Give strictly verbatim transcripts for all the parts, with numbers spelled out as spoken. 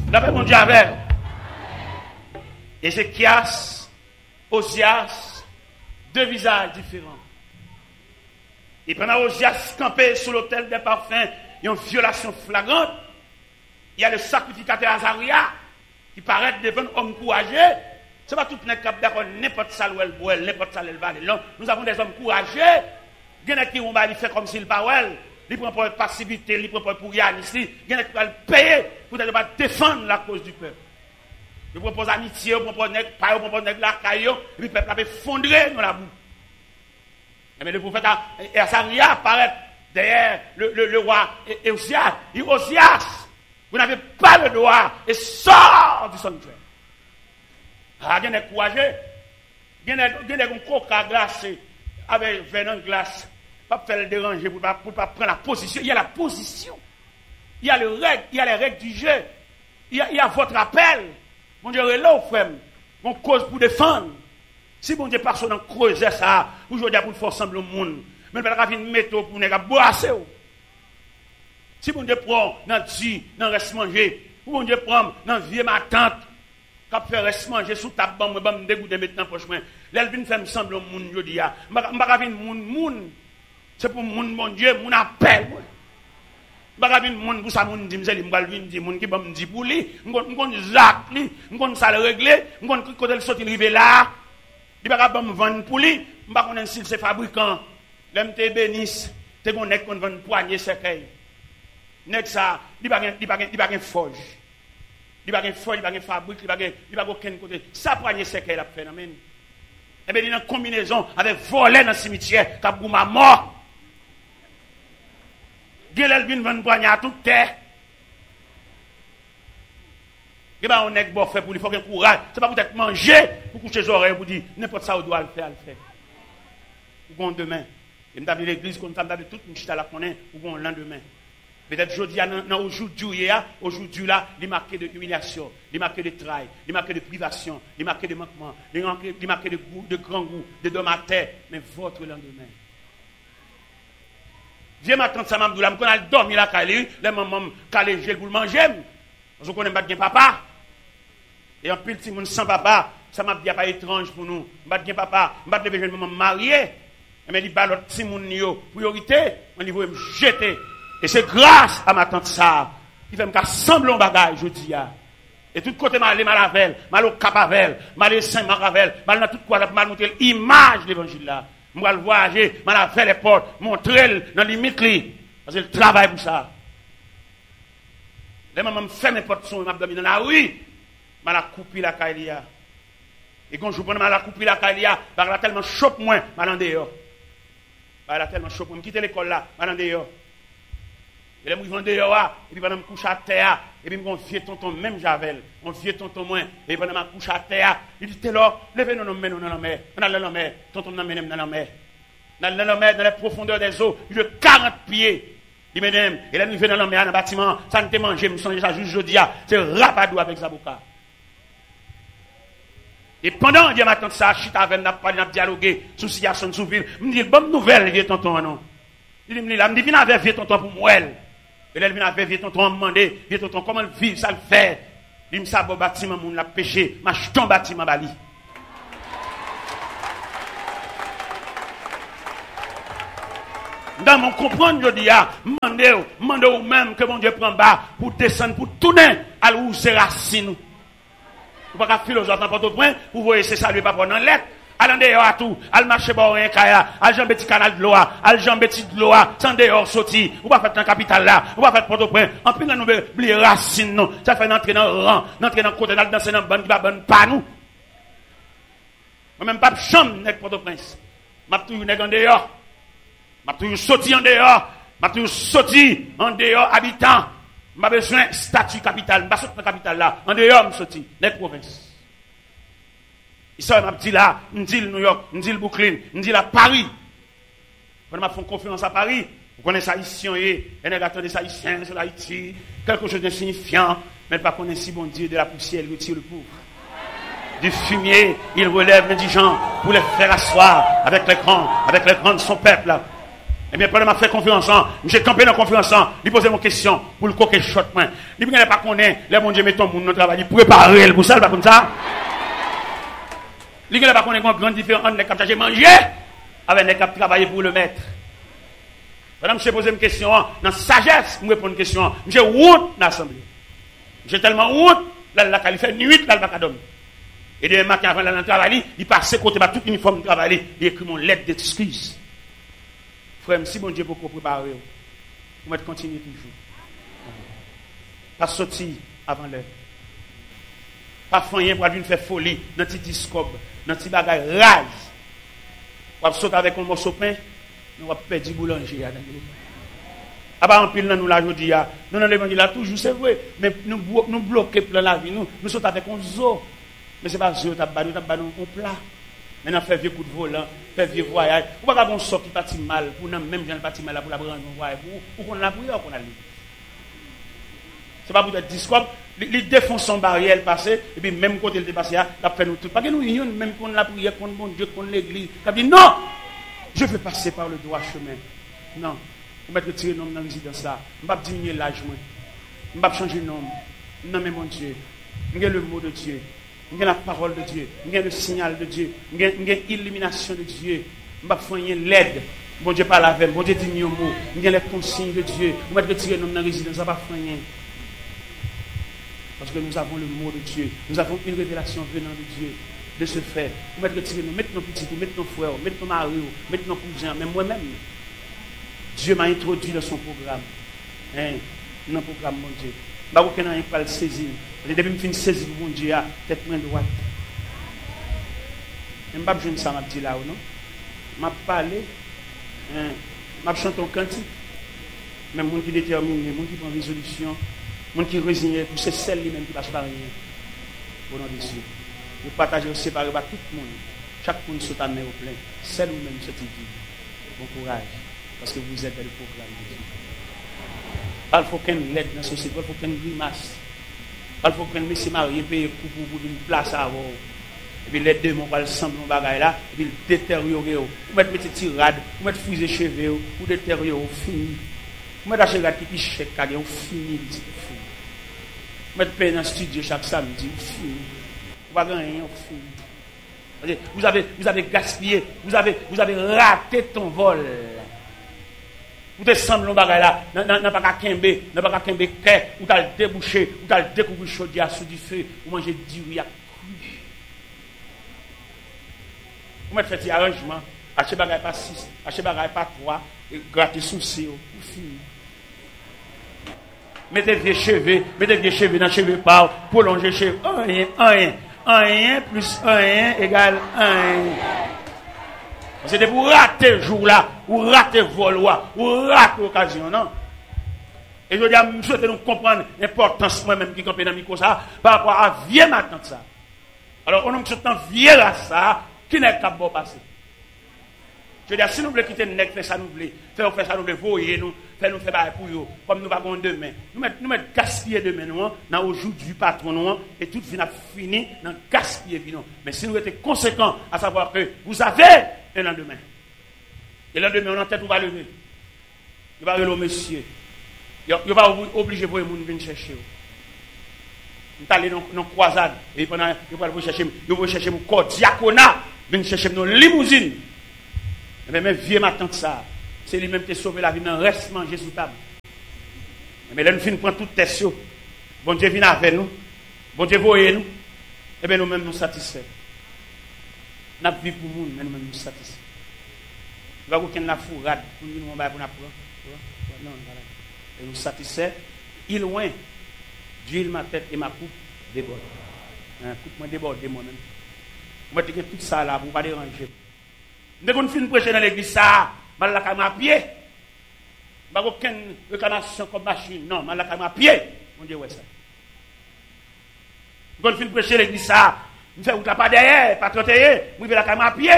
D'après mon Dieu avec. Ézéchias, Osias, deux visages différents. Et pendant Osias campé sur l'autel des parfums, il y a une violation flagrante. Il y a le sacrificateur Azaria qui paraît devant un homme courageux. Ce n'est pas tout le monde qui a d'accord n'importe ça où elle boit, n'importe ça où elle va. Nous avons des hommes courageux. Il y en a qui vont faire comme s'il parle. Ils prennent pour passivité, ils prennent pour rien ici. Il y en a qui vont payer pour ne pas défendre la cause du peuple. Ils proposent amitié, ils proposent pas, ils proposent la caillou, et puis le peuple a effondré dans la boue. Mais le prophète Azaria apparaît derrière le, le, le roi Osias. Il dit Osias, vous n'avez pas le droit et sort du sanctuaire. Ah, il y a des courageux. Il y a des coca glacés avec venin glace. Pas faire le déranger pour ne pas, pas prendre la position. Il y a la position. Il y a, le règle, il y a les règles du jeu. Il y a, il y a votre appel. Mon Dieu, là, frère, on cause pour défendre. Si mon Dieu passe dans creuser ça, aujourd'hui pour faire ensemble le monde, mais il va y une méthode pour ne pas boire. Si mon Dieu prend dans le dit, dans le reste manger, ou mon Dieu prend dans le vieux ma tante, quand fait reste manger sous ta bande, je vais me dégoûter maintenant prochainement. L'elvin fait me semble le monde, je dis, je ne vais pas venir monde, monde. C'est pour mon mon Dieu, mon appel. Je ne vais pas venir monde pour ça, mon dit, je vais venir monde qui va me dire pour lui, je vais zac lui, je vais ça le régler, je vais quand il sorti arrivé là. Il va pas me vendre pour lui, je ne vais pas si c'est fabricant. L'M T bénisse, tu qu'on est qu'on vend poignée cercueil. Nek ça, il va il va il va forge. Il va forge, il va fabrique, il va il va aucun côté. Ça poignée cercueil la phénomène. Et bien il y a une combinaison avec voler dans le cimetière, cap ma mort. Gelel vinn vendre poignée à toute terre. Et ben on est bon fait pour lui, faut qu'il courage. C'est pas pour être manger, pour coucher les oreilles, pour dire n'importe ça, on doit le faire, le faire. Ou bon demain. Et nous avons l'église, comme nous avons toute une chita la connaît, ou bon le lendemain. Peut-être aujourd'hui, aujourd'hui, aujourd'hui, là, il est marqué de humiliation, il est marqué de travail, il est marqué de privation, il est marqué de manquement, il est marqué de goût, de grand goût, de dom à terre, mais votre lendemain. Viens m'attendre ça, m'abdou là, m'connais dormir là, calé, les mamans calé, j'ai pour le manger, parce qu'on connaît pas bien papa. Et en pile, si moun sans papa, ça m'a dit pas étrange pour nous. M'pas bien papa, m'pas de jeune maman mariée. Mais il balot si moun yo priorité, on niveau me jeter. Et c'est grâce à ma tante ça qui fait me sembler un bagage jodi a. Et tout côté mal mal avec, mal au Capavel, mal Saint Maravel, mal dans tout quoi mal montrer l'image de l'évangile là. M'va le voyager, mal avec les portes, montrer dans limite li parce que le travail pour ça. Les maman me fait mes portes sont m'a dormi dans la rue. Mal a coupé la caïlia. Et quand je prends mal a coupé la caïlia, par là tellement chope moins, mal en dehors. Par là tellement chope moins, quitter l'école là, mal en dehors. Et là moi vendre dehors et puis pendant me couche à terre et puis mon vieux tonton même Javel, mon vieux tonton moins et pendant me couche à terre, il dit t'es là, levez nous nous nous dans la mer, on a dans la mer, tonton nous mène dans la mer. Dans la mer dans les profondeurs des eaux, de quarante pieds. Il m'aime et là nous venons dans la mer dans le bâtiment, ça ne te manger, me songe ça juste jeudi a, c'est rapadou avec Zaboka. Et pendant Dieu m'attend ça, chita avec n'a pas n'a dialoguer sous situation sous ville, me dit bonne nouvelle vieux tonton non. Il me dit là, me dit viens avec vieux tonton pour moi. Et là il vient avec vieux tonton me demander, vieux tonton comment vivre ça le fait. Il me ça bon bâtiment moun la péché, marche ton bâtiment bali. Dans mon comprendre je dis ah, mandez mandez ou même que mon Dieu prend bas pour descendre pour tourner à où c'est racine. Vous pas qu'à philosophe dans Port-au-Prince, vous voyez c'est saluer pas dans lettre. Allez dehors à tout, allez marcher par un kaya, allez jambe petit canal de l'eau, allez jambe petit de l'eau, sans dehors sorti. Vous pas faire dans capitale là, vous pas faire Port-au-Prince. En plus nous oublier racine non, ça fait entrer dans rang, entrer dans côté dans danser dans bande qui va bonne pas nous. Moi même pas chambre nèg Port-au-Prince. M'a toujours nèg en dehors. M'a toujours sorti en dehors, m'a toujours sorti en dehors habitant. M'a besoin statut capital, m'a sorti dans capitale là, en dehors me sorti nèg province. Ça m'a dit là, me dit New York, me dit Brooklyn, me dit là Paris. Quand m'a fait confiance à Paris, vous connaissez haïtien et les attendent des haïtiens sur Haïti, quelque chose d'insignifiant, mais pas connaître si bon Dieu de la poussière il retire le pauvre. Du fumier, il relève l'indigent pour les faire asseoir avec les grands, avec les grands de son peuple là. Eh bien, pendant que je fais conférence, j'ai campé dans la conférence, il posait mon question pour le coquet shot. Il ne pas connaître, les bon Dieu met ton monde dans le travail, il préparer pour ça, pas comme ça. Il ne pas connaître une grande différence entre les cap j'ai mangé avec les cap travailler pour le maître. Madame, je pose une question, dans sagesse, je réponds une question. J'ai honte dans l'assemblée. J'ai tellement honte, là, là, il fait nuit, là, il va pas dormir. Et demain matin, avant d'aller dans le travail, il passe côté, tout uniforme de travail, il écrit mon lettre d'excuse. Frère, si bon Dieu peut préparer, vous mettez continuer toujours. Pas sortir avant l'heure. Pas faire pour venir faire folie dans petit discobre, dans petit bagage rase. Vous sauter avec un morceau de pain, nous va perdre du boulanger. Ah bah en pile nous la jodi a. Nous dans l'évangile là toujours c'est vrai, mais nous nous bloquer plan la vie nous, nous saute avec un zoo. Mais c'est pas zoo t'a ba nous t'a ba nous un plat. Maintenant faire vieux coup de volant, faire vieux voyage. Ou pas qu'on sort qui parti mal pour nous même gens parti mal là pour la prendre un voyage pour qu'on la prière qu'on a lu. C'est pas pour être discours, il défonce son barrière passé et puis même côté il dépassé là, il fait nous tout. Pas que nous union même qu'on la prière contre bon Dieu contre l'église. Il dit non. Je veux passer par le droit chemin. Non. Je vais retirer le nom dans la résidence là. Je ne vais pas diminuer l'âge. Je ne vais pas changer le nom. Non, mais mon Dieu. J'ai le mot de Dieu. J'ai la parole de Dieu. J'ai le signal de Dieu. J'ai l'illumination de Dieu. Je ne vais pas faire l'aide. Bon Dieu parle avec moi. Bon Dieu dit un mot. J'ai les consignes de Dieu. Je vais retirer le nom dans la résidence. Je ne vais pas faire rien. Parce que nous avons le mot de Dieu. Nous avons une révélation venant de Dieu. De ce fait, vous mettez retirer nous, mettez nos petits, mettez nos frères, mettez nos maris, mettez nos cousins, même moi-même. Dieu m'a introduit dans son programme. Hein, dans le programme, mon Dieu. Je ne sais pas si je peux le saisir. Depuis que je finis de saisir, mon Dieu, tête main droite. Je ne sais pas si ça m'a dit là ou non. Je vais parler. Je vais chanter un cantique. Même les gens qui déterminent, les gens qui prennent résolution, les gens qui résignent, c'est celle lui-même qui passe par rien. Au nom de Dieu. Vous partagez, vous séparez par tout le monde. Chaque monde se met au plein. Seul ou même cette vie. Bon courage. Parce que vous êtes dans le programme de Dieu. Il faut qu'un l'aide dans la société. Il faut qu'un grimace. Il faut qu'un monsieur marié paye pour vous une place à avoir. Et puis les deux mon va ensemble dans bagaille là. Et puis détériorer. Vous mettez des tirades. Vous mettez fusée cheveux. Vous détériorer. Vous fini. Vous mettez des cheveux qui pichent. Vous fini. Vous mettez payer dans le studio chaque samedi. Vous fini. Vous n'avez rien fini. Vous avez, vous avez gaspillé, vous avez, vous avez raté ton vol. Vous te semblez dans bagage là, n'a pas qu'à kembe, n'a pas qu'à kembe kè, ou t'as le débouché, ou t'as le découvert chaudière sous du feu, ou manger du riz à cru. Vous mettez fait un arrangement, achetez bagage pas six, achetez bagage pas trois, et grattez souci, vous finissez. Mettez vieux cheveux, mettez vieux cheveux dans cheveux par, prolonger cheveux, rien, rien. un plus un égale un. C'était pour rater le jour là, ou rater le vol, ou rater l'occasion, non? Et je dis à M. souhaite nous comprendre l'importance moi-même qui campait dans le micro ça, par rapport à vieux matin ça. Alors, on a un vieux là ça, qui n'est pas bon passé. Je dis, si nous voulons quitter le nec, faire ça nous voulons, faire ça nous voulons, voyer nous, faire nous faire pour eux, comme nous avons demain. Nous mettons, nous mettons gaspiller demain, nous, dans aujourd'hui patron, nous, et tout vient fini dans gaspiller, nous. Mais si nous étions conséquents, à savoir que vous avez un lendemain. Et le lendemain, on en tête, on va lever. Il va lever au monsieur. Il va pas obligé pour les gens de venir chercher. Nous allons aller dans une croisade, et pendant, il va chercher, il va chercher mon corps diaconat, venir chercher nos limousines. Mais même vieux ma tante ça, c'est lui-même qui a sauvé la vie, dans reste manger sous table. Mais là, nous finissons prendre toute tête. Bon Dieu vient avec nous. Bon Dieu voyez nous. Et bien nous-mêmes nous satisfaits. Nous avons vécu pour nous, mais nous-mêmes nous satisfaits. Nous avons aucune fourrade pour nous, nous avons non, voilà. Et nous satisfaits. Il loin, d'huile ma tête et ma coupe déborde. La coupe moi déborde moi-même. Moi, je tout ça là, pour ne pas déranger. Dès qu'on finit de prêcher dans l'église, ça, je vais la à pied. Je n'ai aucune réclamation comme machine. Non, je vais la à pied. On dit, ouais, ça. Quand on finit de prêcher dans l'église, ça, je fais pas derrière, pas trotter, je vais la à pied.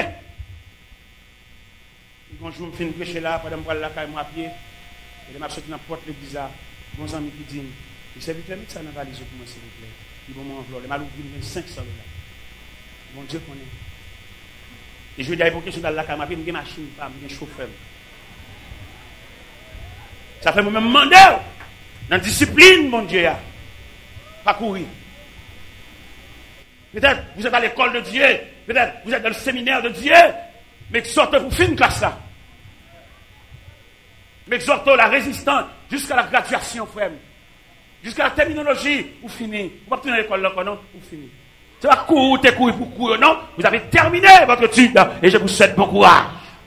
Quand je finis de prêcher là, pendant que je vais la à pied, et je vais sortir dans la porte de l'église, mon ami qui dit, il s'est vite mis ça dans la valise pour moi, s'il vous plaît. Il va m'envoyer. Il m'a ouvert cinq cents dollars. Mon Dieu connaît. Et je vais dire, pour que je suis dans la caméra, j'ai une machine, j'ai un chauffeur. Ça fait moi-même demander dans la discipline, mon Dieu, pas courir. Peut-être vous êtes à l'école de Dieu, peut-être vous êtes dans le séminaire de Dieu, mais exhortez pour finir classe là. Mais exhortez la résistance jusqu'à la graduation, frère. Jusqu'à la terminologie, vous finissez. Vous ne pouvez pas tenir l'école là, non? Vous finissez. C'est pas courir, t'es courir pour courir, non? Vous avez terminé votre étude et je vous souhaite bon courage.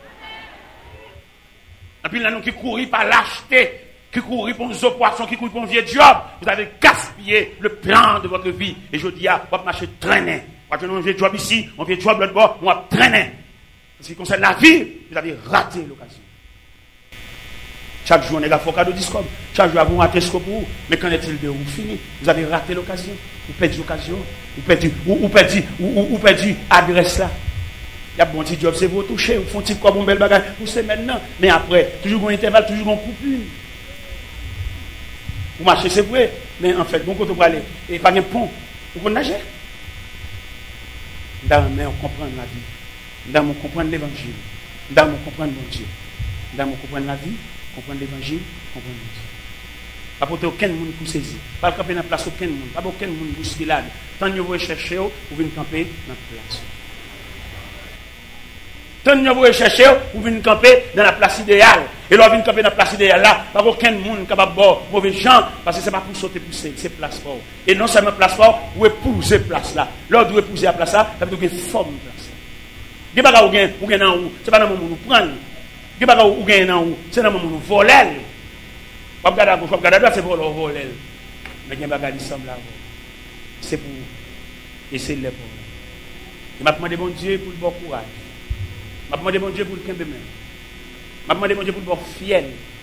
Et puis là, nous qui courons par lâcheté, qui courent pour nos poissons, qui courent pour un vieux job, vous avez gaspillé le plan de votre vie. Et je dis, ah, vous marcher traîner. Quand vous avez un vieux job ici, un vieux job l'autre bord, on va traîner. En ce qui concerne la vie, vous avez raté l'occasion. Chaque jour, on est là, il faut cadeau discours. Chaque jour, vous ratez ce que vous. Mais qu'en est-il de vous fini? Vous avez raté l'occasion. Vous perdez l'occasion. Vous perdez, vous, vous perdez, vous, vous perdez l'adresse là. Il y a un bon petit job, c'est vous toucher, vous font un petit comme un bel bagage. Vous savez maintenant. Mais après, toujours un intervalle, toujours un coupure. Vous marchez, c'est vrai. Mais en fait, bon côté pour aller. Et pas de pont. Vous pouvez nager. Dans on comprend la vie. Dans on comprend l'évangile. Dans on comprend mon Dieu. Dans on comprend la vie. Comprendre l'évangile, comprendre Dieu. Pas porter aucun monde pour saisir. Pas camper dans la place aucun monde. Pas aucun monde pour se là. Tant que vous cherchez, vous venez camper dans la place. Tant que vous cherchez, vous venez camper dans la place idéale. Et là, vous venez camper dans la place idéale là. Pas aucun monde capable de boire mauvais gens. Parce que ce n'est pas pour sauter pour c'est place fort. Et non seulement place fort, vous épousez place là. L'autre vous épousez la place là, ça veut dire qu'il y a une forme de place là. Il n'y a pas de gain, vous gagnez en haut. Ce n'est pas dans le moment où vous prenez. Qui pas ou gagne nan ou c'est dans mon volel pas regarder à gauche pas regarder à droite c'est volel volel mais gagne bagage semble là c'est pour essayer les pour il m'a demandé bon Dieu pour le bon courage m'a demandé bon Dieu pour le kembe même m'a demandé bon Dieu pour le bon fiel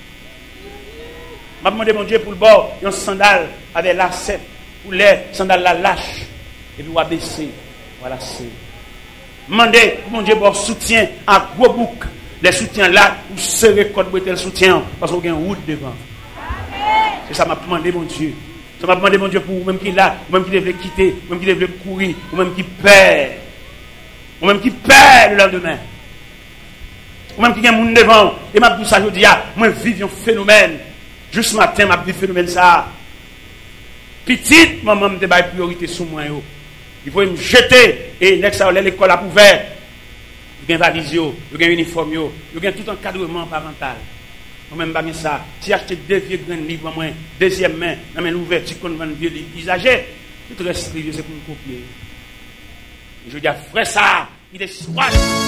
m'a demandé bon Dieu pour le bon un sandal avec lacet pour les sandales la lâche et puis on va baisser voilà c'est demander mon Dieu pour soutien à gros bouc. Les soutiens là, vous serez code le soutien parce qu'on a une route devant. C'est ça m'a demandé mon Dieu. Ça m'a demandé mon Dieu pour vous-même qui est là, vous-même qui devez quitter, vous-même qui devez courir, vous-même qui perd. Vous-même qui perd le lendemain. Vous-même qui a un monde devant. Et m'a dit ça, je dis, ah, moi vive un phénomène. Juste matin, m'a dit phénomène ça. Petite, maman me débat priorité sur moi. Il faut me jeter et l'école a ouvert. Il y a une valise, il y a un uniforme, il y a tout encadrement parental. Moi-même, je ça. Si acheter deux vieux grands livres, moi, deuxième main, dans une ouverture qu'on vend vieux livres usagés, tout reste c'est pour me copier. Et je dis, frère, ça, il est soit.